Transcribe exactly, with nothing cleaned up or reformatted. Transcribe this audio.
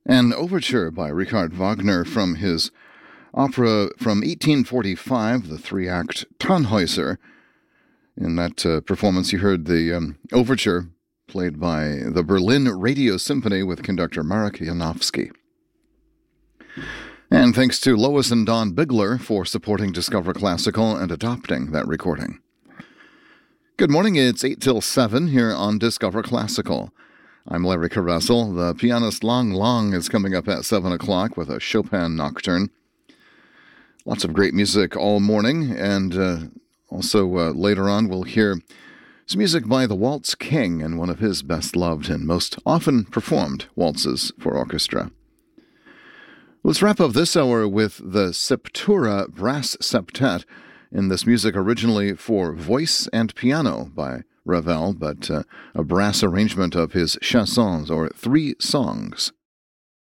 An overture by Richard Wagner from his opera from eighteen forty-five, the three-act Tannhäuser. In that uh, performance, you heard the um, overture played by the Berlin Radio Symphony with conductor Marek Janowski. And thanks to Lois and Don Bigler for supporting Discover Classical and adopting that recording. Good morning, it's eight till seven here on Discover Classical. I'm Larry Caressel. The pianist Lang Lang is coming up at seven o'clock with a Chopin Nocturne. Lots of great music all morning, and uh, also uh, later on we'll hear some music by the Waltz King and one of his best-loved and most often performed waltzes for orchestra. Let's wrap up this hour with the Septura Brass Septet in this music originally for voice and piano by Ravel, but uh, a brass arrangement of his chansons, or three songs.